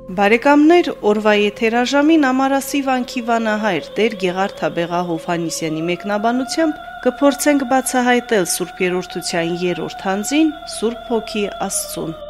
Բարեկամներ, օրվա եթերաժամին Ամարասի վանքի վանահայր Տեր Գեղարդաբեղա Հովհաննիսյանի մեկնաբանությամբ կփորձենք բացահայտել Սուրբ Երրորդության 3-րդ հանձին Սուրբ Հոգի Աստծուն։